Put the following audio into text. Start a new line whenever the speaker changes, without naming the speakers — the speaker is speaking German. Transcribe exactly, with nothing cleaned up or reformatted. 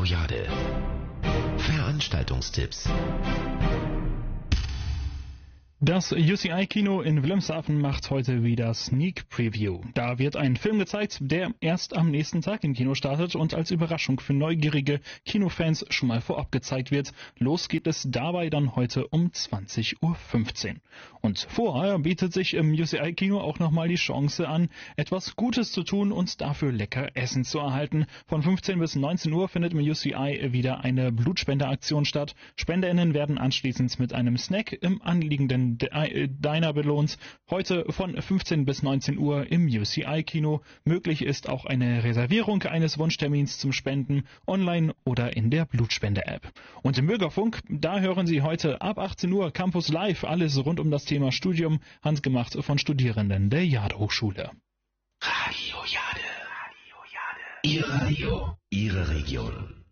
Radio Jade. Veranstaltungstipps.
Das U C I-Kino in Wilhelmshaven macht heute wieder Sneak Preview. Da wird ein Film gezeigt, der erst am nächsten Tag im Kino startet und als Überraschung für neugierige Kinofans schon mal vorab gezeigt wird. Los geht es dabei dann heute um zwanzig Uhr fünfzehn. Und vorher bietet sich im U C I-Kino auch nochmal die Chance an, etwas Gutes zu tun und dafür lecker Essen zu erhalten. Von fünfzehn bis neunzehn Uhr findet im U C I wieder eine Blutspendeaktion statt. SpenderInnen werden anschließend mit einem Snack im anliegenden Diner belohnt. Heute von fünfzehn bis neunzehn Uhr im U C I-Kino. Möglich ist auch eine Reservierung eines Wunschtermins zum Spenden, online oder in der Blutspende-App. Und im Bürgerfunk, da hören Sie heute ab achtzehn Uhr Campus Live, alles rund um das Thema Studium, handgemacht von Studierenden der Jade-Hochschule.
Radio Jade. Radio Jade. Ihr Radio, Ihre Region.